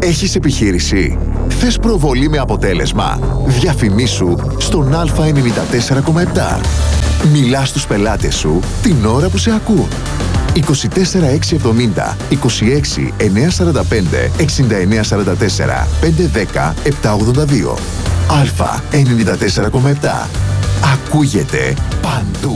Έχεις επιχείρηση? Θες προβολή με αποτέλεσμα? Διαφημίσου στον Α94,7. Μιλά στους πελάτες σου την ώρα που σε ακούν. 24670 26 945 6944 510 782. Α94,7. Ακούγεται παντού.